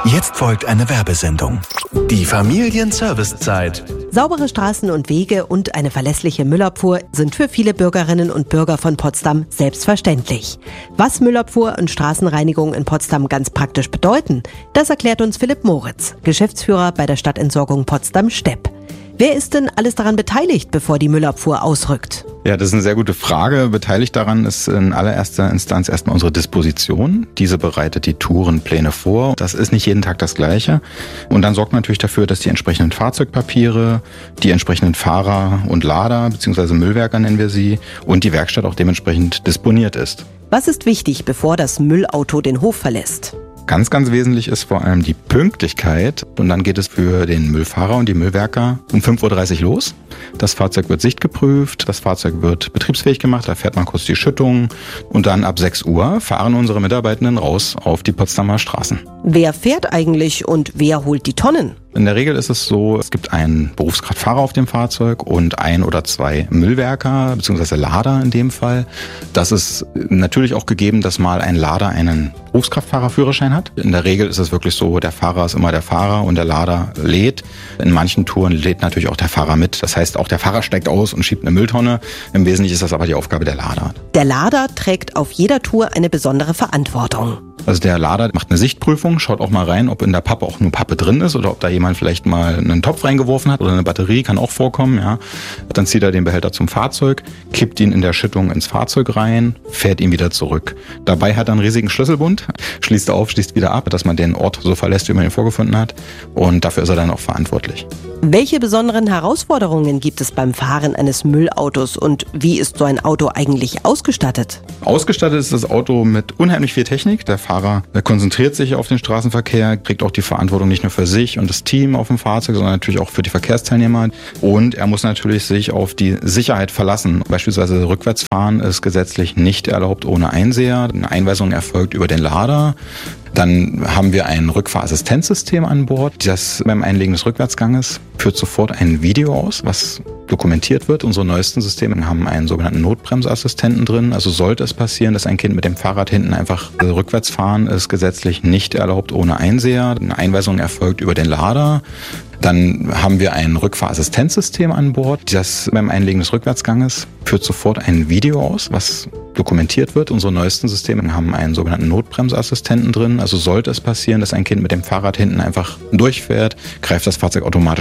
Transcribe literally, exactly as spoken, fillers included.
Jetzt folgt eine Werbesendung. Die Familienservicezeit. Saubere Straßen und Wege und eine verlässliche Müllabfuhr sind für viele Bürgerinnen und Bürger von Potsdam selbstverständlich. Was Müllabfuhr und Straßenreinigung in Potsdam ganz praktisch bedeuten, das erklärt uns Philipp Moritz, Geschäftsführer bei der Stadtentsorgung Potsdam-Stepp. Wer ist denn alles daran beteiligt, bevor die Müllabfuhr ausrückt? Ja, das ist eine sehr gute Frage. Beteiligt daran ist in allererster Instanz erstmal unsere Disposition. Diese bereitet die Tourenpläne vor. Das ist nicht jeden Tag das Gleiche. Und dann sorgt man natürlich dafür, dass die entsprechenden Fahrzeugpapiere, die entsprechenden Fahrer und Lader bzw. Müllwerker nennen wir sie, und die Werkstatt auch dementsprechend disponiert ist. Was ist wichtig, bevor das Müllauto den Hof verlässt? Ganz, ganz wesentlich ist vor allem die Pünktlichkeit. Und dann geht es für den Müllfahrer und die Müllwerker um fünf Uhr dreißig los. Das Fahrzeug wird sichtgeprüft, das Fahrzeug wird betriebsfähig gemacht, da fährt man kurz die Schüttung. Und dann ab sechs Uhr fahren unsere Mitarbeitenden raus auf die Potsdamer Straßen. Wer fährt eigentlich und wer holt die Tonnen? In der Regel ist es so, es gibt einen Berufskraftfahrer auf dem Fahrzeug und ein oder zwei Müllwerker bzw. Lader in dem Fall. Das ist natürlich auch gegeben, dass mal ein Lader einen Berufskraftfahrerführerschein hat. In der Regel ist es wirklich so, der Fahrer ist immer der Fahrer und der Lader lädt. In manchen Touren lädt natürlich auch der Fahrer mit. Das heißt, auch der Fahrer steigt aus und schiebt eine Mülltonne. Im Wesentlichen ist das aber die Aufgabe der Lader. Der Lader trägt auf jeder Tour eine besondere Verantwortung. Also der Lader macht eine Sichtprüfung, schaut auch mal rein, ob in der Pappe auch nur Pappe drin ist oder ob da jemand vielleicht mal einen Topf reingeworfen hat oder eine Batterie, kann auch vorkommen. Ja. Dann zieht er den Behälter zum Fahrzeug, kippt ihn in der Schüttung ins Fahrzeug rein, fährt ihn wieder zurück. Dabei hat er einen riesigen Schlüsselbund, schließt auf, schließt wieder ab, dass man den Ort so verlässt, wie man ihn vorgefunden hat. Und dafür ist er dann auch verantwortlich. Welche besonderen Herausforderungen gibt es beim Fahren eines Müllautos und wie ist so ein Auto eigentlich ausgestattet? Ausgestattet ist das Auto mit unheimlich viel Technik. Der Fahrer konzentriert sich auf den Straßenverkehr, kriegt auch die Verantwortung nicht nur für sich und das Team auf dem Fahrzeug, sondern natürlich auch für die Verkehrsteilnehmer. Und er muss natürlich sich auf die Sicherheit verlassen. Beispielsweise Rückwärtsfahren ist gesetzlich nicht erlaubt ohne Einseher. Eine Einweisung erfolgt über den Lader. Dann haben wir ein Rückfahrassistenzsystem an Bord. Das beim Einlegen des Rückwärtsganges führt sofort ein Video aus, was dokumentiert wird. Unsere neuesten Systeme haben einen sogenannten Notbremsassistenten drin. Also sollte es passieren, dass ein Kind mit dem Fahrrad hinten einfach rückwärts fahren, ist gesetzlich nicht erlaubt ohne Einseher. Eine Einweisung erfolgt über den Lader. Dann haben wir ein Rückfahrassistenzsystem an Bord. Das beim Einlegen des Rückwärtsganges führt sofort ein Video aus, was dokumentiert wird. Unsere neuesten Systeme haben einen sogenannten Notbremsassistenten drin. Also sollte es passieren, dass ein Kind mit dem Fahrrad hinten einfach durchfährt, greift das Fahrzeug automatisch